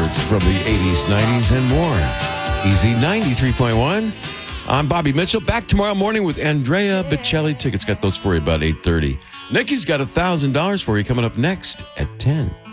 hits from the 80s, 90s, and more. Easy 93.1. I'm Bobby Mitchell. Back tomorrow morning with Andrea Bocelli. Tickets, got those for you about 8:30. Nikki's got $1,000 for you coming up next at 10.